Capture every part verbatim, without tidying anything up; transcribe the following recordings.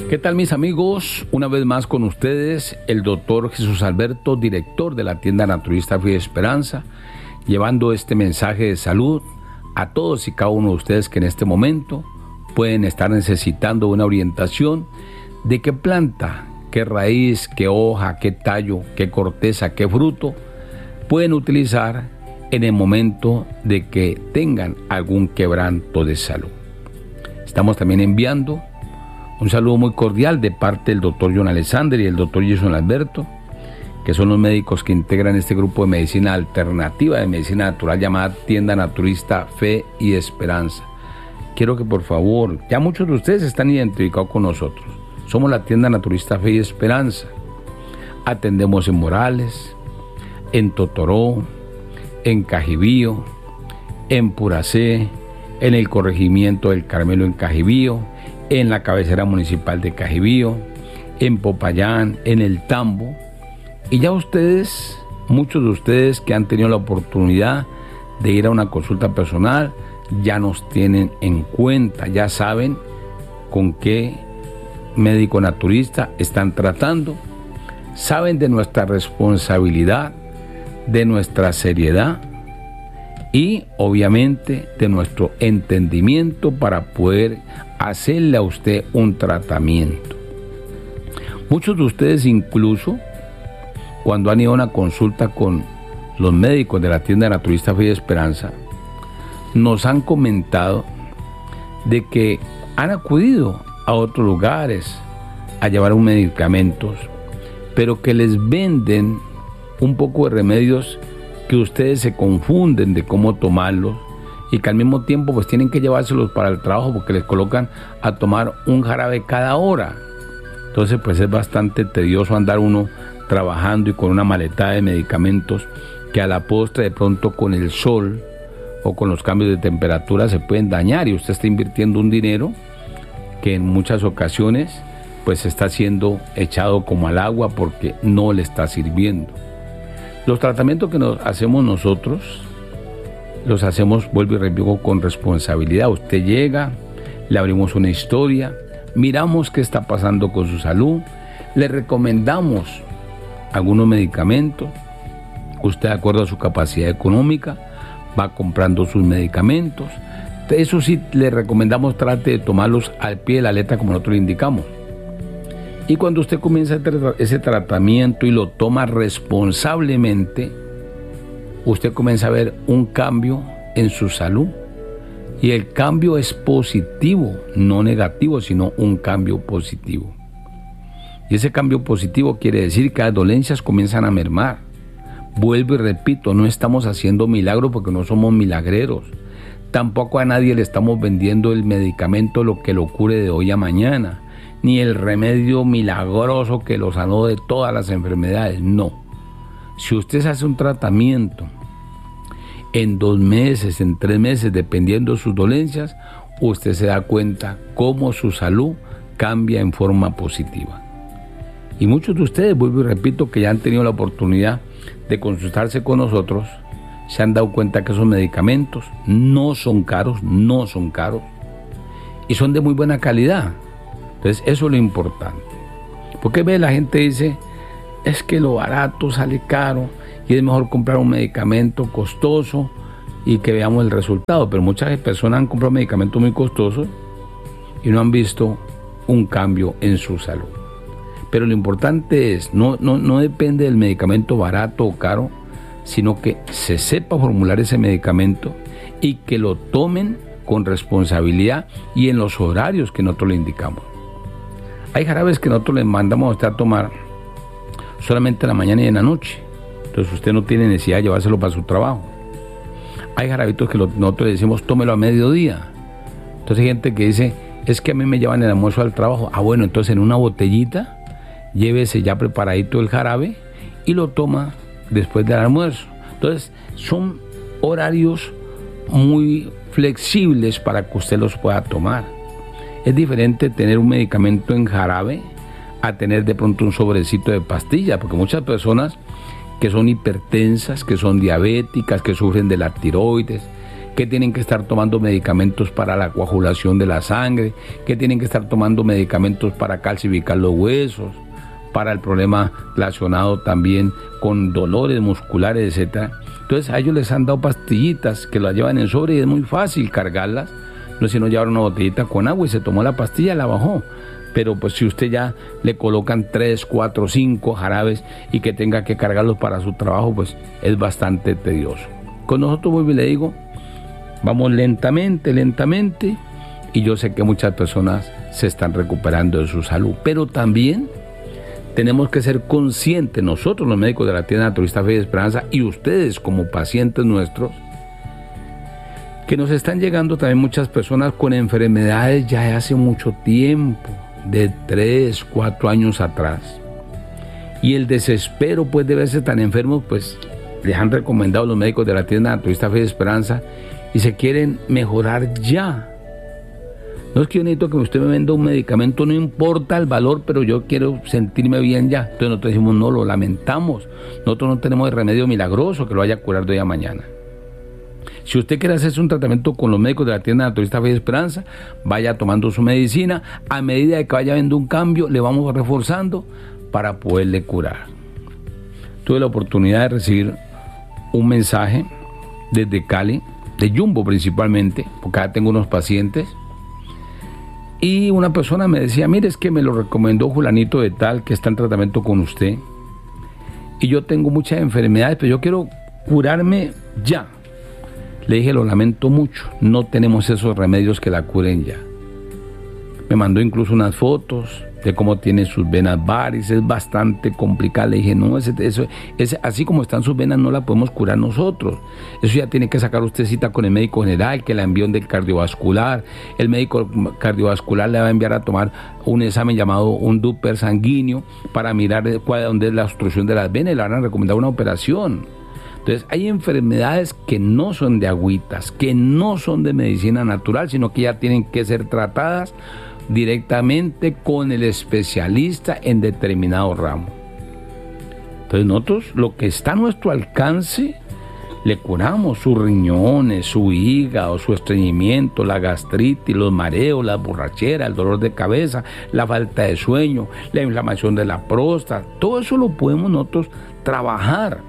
¿Qué tal, mis amigos? Una vez más con ustedes, el doctor Jesús Alberto, director de la tienda naturista Fe y Esperanza, llevando este mensaje de salud a todos y cada uno de ustedes que en este momento pueden estar necesitando una orientación de qué planta, qué raíz, qué hoja, qué tallo, qué corteza, qué fruto pueden utilizar en el momento de que tengan algún quebranto de salud. Estamos también enviando un saludo muy cordial de parte del doctor John Alexander y el doctor Jason Alberto, que son los médicos que integran este grupo de medicina alternativa, de medicina natural, llamada Tienda Naturista Fe y Esperanza. Quiero que por favor, ya muchos de ustedes están identificados con nosotros. Somos la Tienda Naturista Fe y Esperanza. Atendemos en Morales, en Totoró, en Cajibío, en Puracé, en el corregimiento del Carmelo en Cajibío, en la cabecera municipal de Cajibío, en Popayán, en el Tambo. Y ya ustedes, muchos de ustedes que han tenido la oportunidad de ir a una consulta personal, ya nos tienen en cuenta, ya saben con qué médico naturista están tratando, saben de nuestra responsabilidad, de nuestra seriedad y obviamente de nuestro entendimiento para poder hacerle a usted un tratamiento. Muchos de ustedes incluso cuando han ido a una consulta con los médicos de la tienda naturista Fe y Esperanza nos han comentado de que han acudido a otros lugares a llevar un medicamentos, pero que les venden un poco de remedios que ustedes se confunden de cómo tomarlos y que al mismo tiempo pues tienen que llevárselos para el trabajo porque les colocan a tomar un jarabe cada hora. Entonces pues es bastante tedioso andar uno trabajando y con una maleta de medicamentos que a la postre de pronto con el sol o con los cambios de temperatura se pueden dañar y usted está invirtiendo un dinero que en muchas ocasiones pues está siendo echado como al agua porque no le está sirviendo. Los tratamientos que nos hacemos nosotros los hacemos, vuelvo y repito, con responsabilidad. Usted llega, le abrimos una historia, miramos qué está pasando con su salud, le recomendamos algunos medicamentos, usted de acuerdo a su capacidad económica va comprando sus medicamentos. Eso sí, le recomendamos trate de tomarlos al pie de la letra como nosotros le indicamos. Y cuando usted comienza ese tratamiento y lo toma responsablemente, usted comienza a ver un cambio en su salud. Y el cambio es positivo, no negativo, sino un cambio positivo. Y ese cambio positivo quiere decir que las dolencias comienzan a mermar. Vuelvo y repito, no estamos haciendo milagros porque no somos milagreros. Tampoco a nadie le estamos vendiendo el medicamento lo que lo cure de hoy a mañana, ni el remedio milagroso que lo sanó de todas las enfermedades, no. Si usted se hace un tratamiento en dos meses, en tres meses, dependiendo de sus dolencias, usted se da cuenta cómo su salud cambia en forma positiva. Y muchos de ustedes, vuelvo y repito, que ya han tenido la oportunidad de consultarse con nosotros, se han dado cuenta que esos medicamentos no son caros, no son caros, y son de muy buena calidad. Entonces eso es lo importante. Porque ve, la gente dice, es que lo barato sale caro y es mejor comprar un medicamento costoso y que veamos el resultado. Pero muchas personas han comprado medicamentos muy costosos y no han visto un cambio en su salud. Pero lo importante es, no, no, no depende del medicamento barato o caro, sino que se sepa formular ese medicamento y que lo tomen con responsabilidad y en los horarios que nosotros le indicamos. Hay jarabes que nosotros le mandamos a usted a tomar solamente en la mañana y en la noche. Entonces usted no tiene necesidad de llevárselo para su trabajo. Hay jarabitos que lo, nosotros le decimos tómelo a mediodía. Entonces hay gente que dice, es que a mí me llevan el almuerzo al trabajo. Ah, bueno, entonces en una botellita llévese ya preparadito el jarabe y lo toma después del almuerzo. Entonces son horarios muy flexibles para que usted los pueda tomar. Es diferente tener un medicamento en jarabe a tener de pronto un sobrecito de pastilla, porque muchas personas que son hipertensas, que son diabéticas, que sufren de la tiroides, que tienen que estar tomando medicamentos para la coagulación de la sangre, que tienen que estar tomando medicamentos para calcificar los huesos, para el problema relacionado también con dolores musculares, etcétera. Entonces a ellos les han dado pastillitas que las llevan en sobre y es muy fácil cargarlas. No es sino llevar una botellita con agua y se tomó la pastilla, la bajó. Pero pues si usted ya le colocan tres, cuatro, cinco jarabes y que tenga que cargarlos para su trabajo, pues es bastante tedioso. Con nosotros, vuelvo y le digo, vamos lentamente, lentamente, y yo sé que muchas personas se están recuperando de su salud, pero también tenemos que ser conscientes, nosotros los médicos de la tienda naturista Fe y Esperanza, y ustedes como pacientes nuestros, que nos están llegando también muchas personas con enfermedades ya de hace mucho tiempo, de tres, cuatro años atrás, y el desespero pues de verse tan enfermos, pues les han recomendado los médicos de la tienda naturista Fe y Esperanza y se quieren mejorar ya. No es que yo necesito que usted me venda un medicamento, no importa el valor, pero yo quiero sentirme bien ya. Entonces nosotros decimos, no, lo lamentamos, nosotros no tenemos el remedio milagroso que lo vaya a curar de hoy a mañana. Si usted quiere hacerse un tratamiento con los médicos de la tienda naturista Fe y Esperanza, vaya tomando su medicina, a medida que vaya viendo un cambio, le vamos reforzando para poderle curar. Tuve la oportunidad de recibir un mensaje desde Cali, de Jumbo principalmente, porque acá tengo unos pacientes, y una persona me decía, mire, es que me lo recomendó fulanito de tal, que está en tratamiento con usted, y yo tengo muchas enfermedades, pero yo quiero curarme ya. Le dije, lo lamento mucho, no tenemos esos remedios que la curen ya. Me mandó incluso unas fotos de cómo tiene sus venas varices, es bastante complicado. Le dije, no, ese, eso, ese, así como están sus venas no la podemos curar nosotros. Eso ya tiene que sacar usted cita con el médico general, que la envió del cardiovascular. El médico cardiovascular le va a enviar a tomar un examen llamado un Doppler sanguíneo para mirar cuál, dónde es la obstrucción de las venas y le van a recomendar una operación. Entonces hay enfermedades que no son de agüitas, que no son de medicina natural, sino que ya tienen que ser tratadas directamente con el especialista en determinado ramo. Entonces nosotros lo que está a nuestro alcance le curamos sus riñones, su hígado, su estreñimiento, la gastritis, los mareos, la borrachera, el dolor de cabeza, la falta de sueño, la inflamación de la próstata. Todo eso lo podemos nosotros trabajar,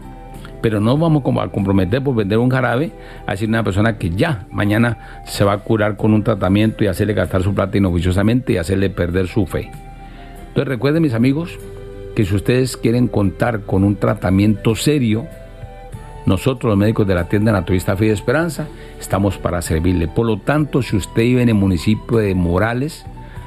pero no vamos como a comprometer por vender un jarabe a decir a una persona que ya mañana se va a curar con un tratamiento y hacerle gastar su plata inoficiosamente y hacerle perder su fe. Entonces recuerden, mis amigos, que si ustedes quieren contar con un tratamiento serio, nosotros los médicos de la tienda naturista Fe y Esperanza estamos para servirle. Por lo tanto, si usted vive en el municipio de Morales,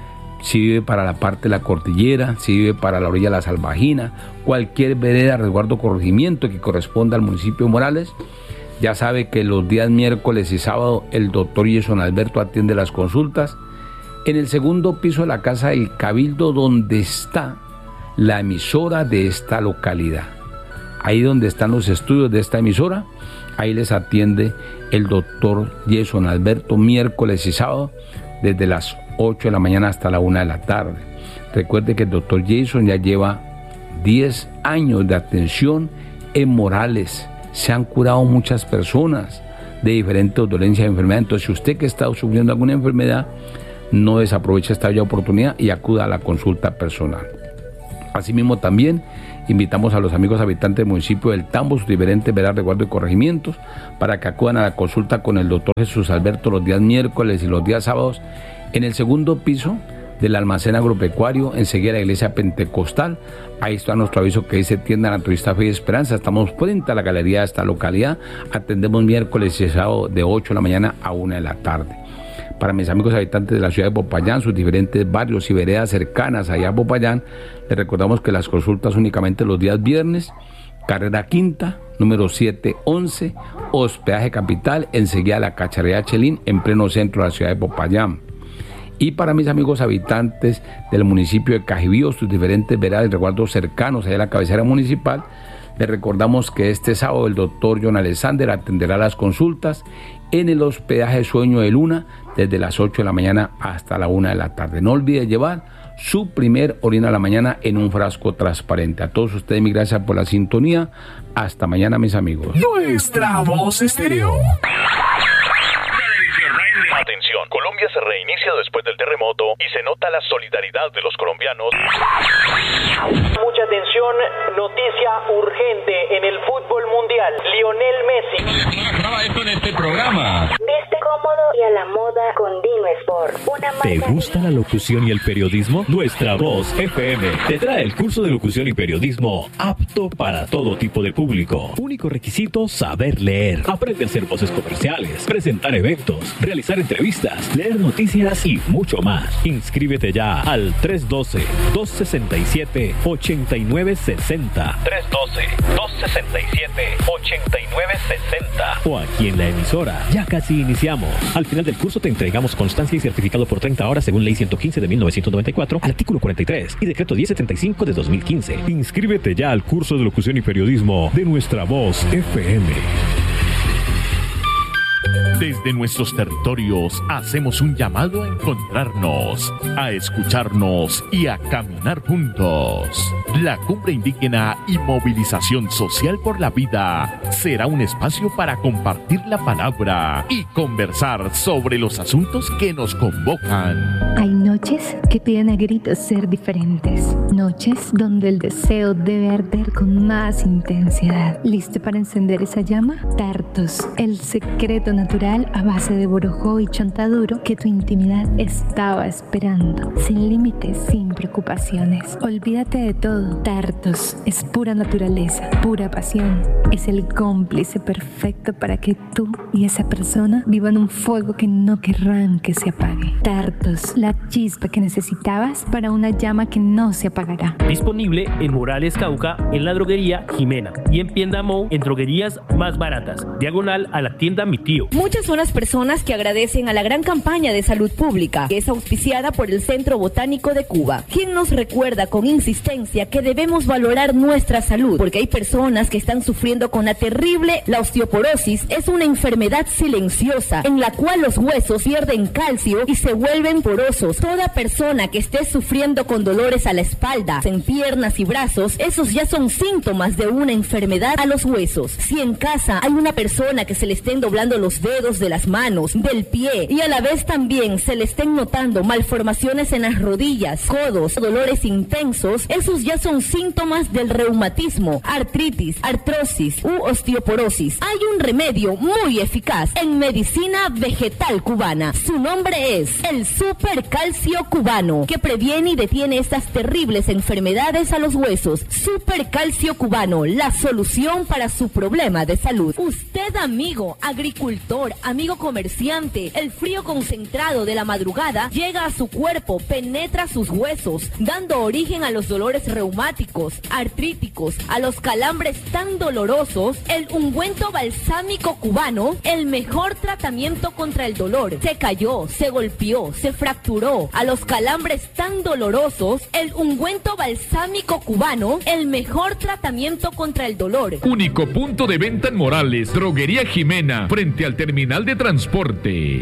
si vive para la parte de la cordillera, si vive para la orilla de la Salvajina, cualquier vereda, resguardo, corregimiento que corresponda al municipio de Morales, ya sabe que los días miércoles y sábado el doctor Jason Alberto atiende las consultas en el segundo piso de la Casa del Cabildo, donde está la emisora de esta localidad. Ahí donde están los estudios de esta emisora, ahí les atiende el doctor Jason Alberto miércoles y sábado desde las ocho de la mañana hasta la una de la tarde. Recuerde que el doctor Jason ya lleva diez años de atención en Morales. Se han curado muchas personas de diferentes dolencias y enfermedades. Entonces, si usted que está sufriendo alguna enfermedad, no desaproveche esta bella oportunidad y acuda a la consulta personal. Asimismo, también invitamos a los amigos habitantes del municipio del Tambo, sus diferentes veredas de resguardo y corregimientos, para que acudan a la consulta con el doctor Jesús Alberto los días miércoles y los días sábados en el segundo piso del almacén agropecuario, enseguida de la iglesia pentecostal. Ahí está nuestro aviso que dice tienda naturista Fe y Esperanza. Estamos frente a la galería de esta localidad. Atendemos miércoles y sábado de ocho de la mañana a una de la tarde. Para mis amigos habitantes de la ciudad de Popayán, sus diferentes barrios y veredas cercanas allá a Popayán, les recordamos que las consultas únicamente los días viernes, carrera quinta, número setecientos once, hospedaje capital, enseguida la Cacharrería Chelín, en pleno centro de la ciudad de Popayán. Y para mis amigos habitantes del municipio de Cajibío, sus diferentes veredas y resguardos cercanos allá a la cabecera municipal, les recordamos que este sábado el doctor John Alexander atenderá las consultas en el hospedaje Sueño de Luna desde las ocho de la mañana hasta la una de la tarde. No olvide llevar su primer orina a la mañana en un frasco transparente. A todos ustedes, mi gracias por la sintonía. Hasta mañana, mis amigos. Nuestra Voz Estéreo. información. Colombia se reinicia después del terremoto y se nota la solidaridad de los colombianos. Mucha atención, noticia urgente en el fútbol mundial. Lionel Messi. Graba esto en este programa. Viste cómodo y a la moda con Dino Sport. Una marca. ¿Te gusta la locución y el periodismo? Nuestra Voz F M te trae el curso de locución y periodismo apto para todo tipo de público. Único requisito, saber leer. Aprende a hacer voces comerciales, presentar eventos, realizar entrevistas, leer noticias y mucho más. Inscríbete ya al tres uno dos, dos seis siete, ocho nueve seis cero. tres uno dos, dos seis siete, ocho nueve seis cero. O aquí en la emisora. Ya casi iniciamos. Al final del curso te entregamos constancia y certificado por treinta horas según Ley ciento quince de mil novecientos noventa y cuatro, artículo cuarenta y tres y Decreto diez setenta y cinco de dos mil quince. Inscríbete ya al curso de locución y periodismo de Nuestra Voz F M. Desde nuestros territorios hacemos un llamado a encontrarnos, a escucharnos y a caminar juntos. La Cumbre Indígena y Movilización Social por la Vida será un espacio para compartir la palabra y conversar sobre los asuntos que nos convocan. Hay noches que piden a gritos ser diferentes, noches donde el deseo debe arder con más intensidad. ¿Listo para encender esa llama? Tartos, el secreto natural a base de borojó y chontaduro que tu intimidad estaba esperando. Sin límites, sin preocupaciones. Olvídate de todo. Tartos es pura naturaleza, pura pasión. Es el cómplice perfecto para que tú y esa persona vivan un fuego que no querrán que se apague. Tartos, la chispa que necesitabas para una llama que no se apagará. Disponible en Morales Cauca, en la droguería Jimena y en Piendamou, en droguerías más baratas. Diagonal a la tienda Mi Tío. Muchas son las personas que agradecen a la gran campaña de salud pública que es auspiciada por el Centro Botánico de Cuba, quien nos recuerda con insistencia que debemos valorar nuestra salud, porque hay personas que están sufriendo con la terrible, la osteoporosis es una enfermedad silenciosa en la cual los huesos pierden calcio y se vuelven porosos. Toda persona que esté sufriendo con dolores a la espalda, en piernas y brazos, esos ya son síntomas de una enfermedad a los huesos. Si en casa hay una persona que se le estén doblando los dedos de las manos, del pie y a la vez también se le estén notando malformaciones en las rodillas, codos, dolores intensos, esos ya son síntomas del reumatismo, artritis, artrosis u osteoporosis. Hay un remedio muy eficaz en medicina vegetal cubana. Su nombre es el Supercalcio Cubano, que previene y detiene estas terribles enfermedades a los huesos. Supercalcio Cubano, la solución para su problema de salud. Usted, amigo agricultor, amigo comerciante, el frío concentrado de la madrugada llega a su cuerpo, penetra sus huesos, dando origen a los dolores reumáticos, artríticos, a los calambres tan dolorosos. El ungüento balsámico cubano, el mejor tratamiento contra el dolor. Se cayó, se golpeó, se fracturó. A los calambres tan dolorosos, el ungüento balsámico cubano, el mejor tratamiento contra el dolor. Único punto de venta en Morales, Droguería Jimena, frente al terminal de transporte.